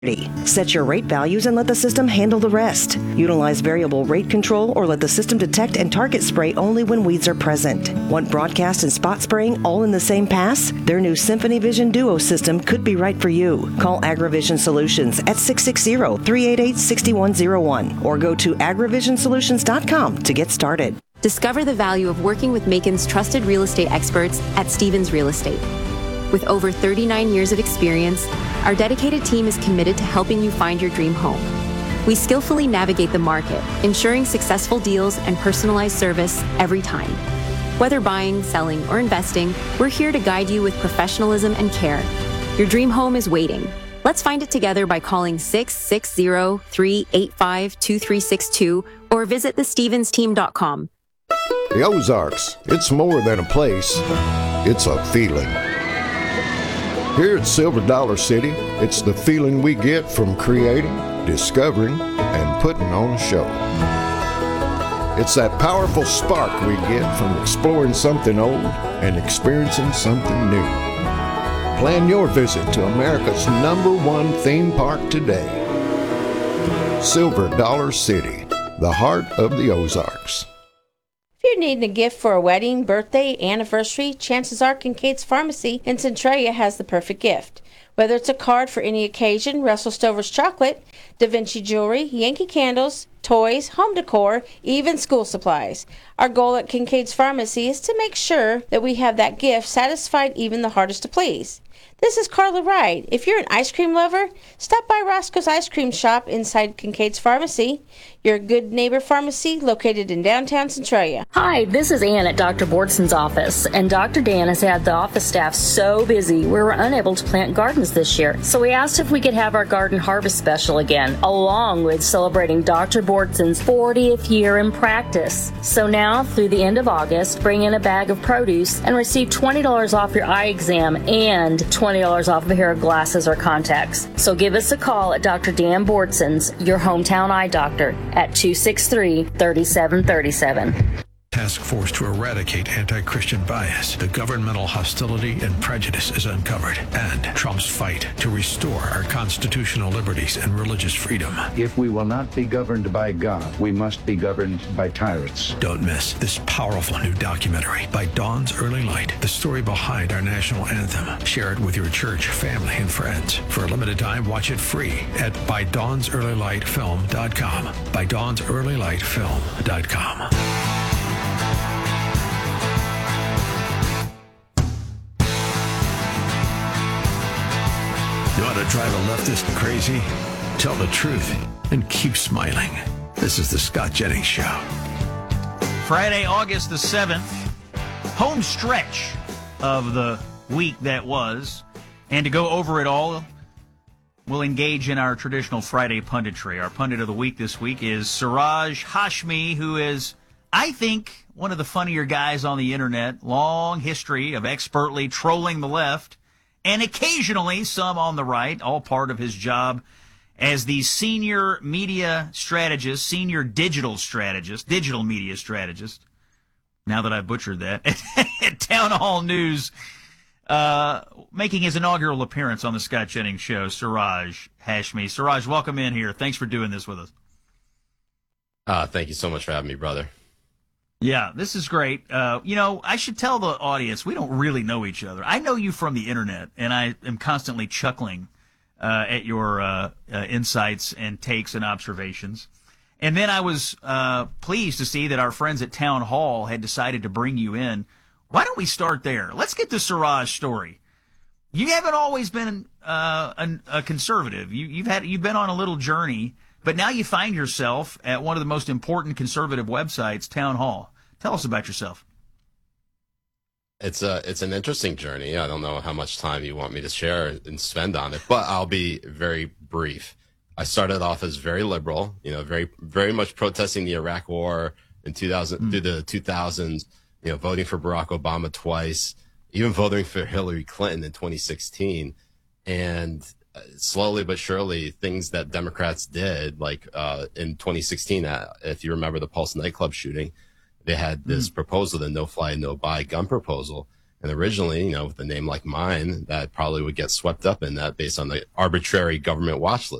Set your rate values and let the system handle the rest. Utilize variable rate control or let the system detect and target spray only when weeds are present. Want broadcast and spot spraying all in the same pass? Their new Symphony Vision Duo system could be right for you. Call AgriVision Solutions at 660-388-6101 or go to agrivisionsolutions.com to get started. Discover the value of working with Macon's trusted real estate experts at Stevens Real Estate. With over 39 years of experience, our dedicated team is committed to helping you find your dream home. We skillfully navigate the market, ensuring successful deals and personalized service every time. Whether buying, selling, or investing, we're here to guide you with professionalism and care. Your dream home is waiting. Let's find it together by calling 660-385-2362 or visit thestevensteam.com. The Ozarks, it's more than a place, it's a feeling. Here at Silver Dollar City, it's the feeling we get from creating, discovering, and putting on a show. It's that powerful spark we get from exploring something old and experiencing something new. Plan your visit to America's #1 theme park today. Silver Dollar City, the heart of the Ozarks. If you're needing a gift for a wedding, birthday, anniversary, chances are Kincaid's Pharmacy in Centralia has the perfect gift. Whether it's a card for any occasion, Russell Stover's chocolate, Da Vinci jewelry, Yankee candles, toys, home decor, even school supplies. Our goal at Kincaid's Pharmacy is to make sure that we have that gift satisfied even the hardest to please. This is Carla Wright. If you're an ice cream lover, stop by Roscoe's Ice Cream Shop inside Kincaid's Pharmacy. Your good neighbor pharmacy located in downtown Centralia. Hi, this is Ann at Dr. Bortson's office, and Dr. Dan has had the office staff so busy we were unable to plant gardens this year. So we asked if we could have our garden harvest special again, along with celebrating Dr. Bortson's 40th year in practice. So now, through the end of August, bring in a bag of produce and receive $20 off your eye exam and $20 off a pair of glasses or contacts. So give us a call at Dr. Dan Bortson's, your hometown eye doctor, at 263-3737. Task force to eradicate anti-Christian bias, the governmental hostility and prejudice is uncovered, and Trump's fight to restore our constitutional liberties and religious freedom. If we will not be governed by God, we must be governed by tyrants. Don't miss this powerful new documentary by Dawn's Early Light, the story behind our national anthem. Share it with your church, family, and friends. For a limited time, watch it free at bydawnsearlylightfilm.com. bydawnsearlylightfilm.com. You want to drive a leftist crazy? Tell the truth and keep smiling. This is the Scott Jennings Show. Friday, August the 7th, home stretch of the week that was. And to go over it all, we'll engage in our traditional Friday punditry. Our pundit of the week this week is Siraj Hashmi, who is, I think, one of the funnier guys on the internet. Long history of expertly trolling the left, and occasionally some on the right, all part of his job as the senior media strategist, senior digital media strategist, now that I butchered that, at Town Hall News, making his inaugural appearance on the Scott Jennings Show, Siraj Hashmi. Siraj, welcome in here. Thanks for doing this with us. Thank you so much for having me, brother. Yeah, this is great. I should tell the audience, we don't really know each other. I know you from the internet, and I am constantly chuckling at your insights and takes and observations. And then I was pleased to see that our friends at Town Hall had decided to bring you in. Why don't we start there? Let's get the Siraj story. You haven't always been a conservative. You've been on a little journey, but now you find yourself at one of the most important conservative websites, Town Hall. Tell us about yourself. It's an interesting journey. I don't know how much time you want me to share and spend on it, but I'll be very brief. I started off as very liberal, very, very much protesting the Iraq War in 2000 through the 2000s, voting for Barack Obama twice, even voting for Hillary Clinton in 2016. And slowly but surely, things that Democrats did, like in 2016, if you remember the Pulse nightclub shooting, they had this proposal, the no-fly, no-buy gun proposal. And originally, with a name like mine, that probably would get swept up in that based on the arbitrary government watch list.